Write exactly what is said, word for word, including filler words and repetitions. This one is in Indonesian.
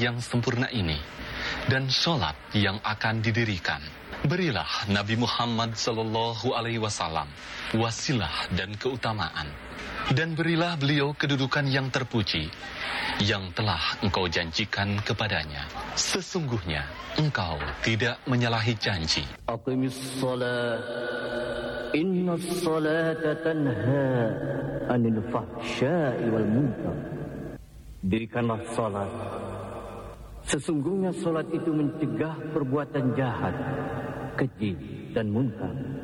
yang sempurna ini dan sholat yang akan didirikan. Berilah Nabi Muhammad Sallallahu Alaihi Wasallam wasilah dan keutamaan, dan berilah beliau kedudukan yang terpuji yang telah engkau janjikan kepadanya. Sesungguhnya engkau tidak menyalahi janji. Aqimis shalah, innas salata tanha anil fahsya'i wal munkar. Dirikanlah salat, sesungguhnya salat itu mencegah perbuatan jahat, keji dan munkar.